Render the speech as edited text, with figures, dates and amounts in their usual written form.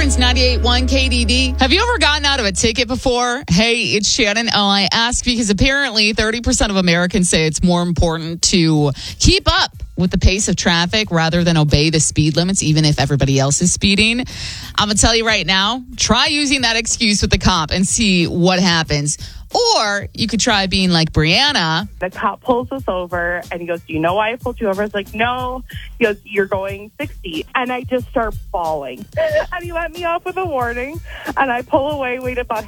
Akron's 98.1 KDD. Have you ever gotten out of a ticket before? Hey, it's Shannon. I ask because apparently 30% of Americans say it's more important to keep up with the pace of traffic rather than obey the speed limits, even if everybody else is speeding. I'm going to tell you right now, try using that excuse with the cop and see what happens. Or you could try being like Brianna. The cop pulls us over and he goes, do you know why I pulled you over? I was like, no. He goes, you're going 60. And I just start bawling. And he let me off with a warning. And I pull away, wait about